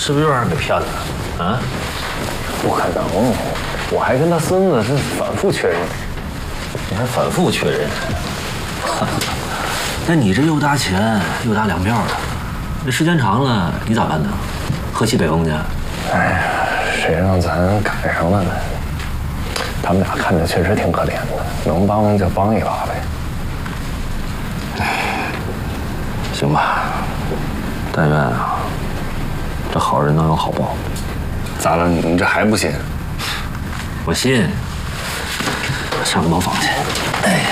是不是又让人给骗了？啊？ 不可能，我还跟他孙子是反复确认。 你还反复确认？那你这又搭钱又搭粮票的，这时间长了你咋办呢？喝西北风去？ 哎呀，谁让咱赶上了呢？他们俩看着确实挺可怜的，能帮就帮一把呗。 行吧，但愿啊，这好人能有好报。 咋了？你这还不信？ 我信。上个茅房去。哎呀。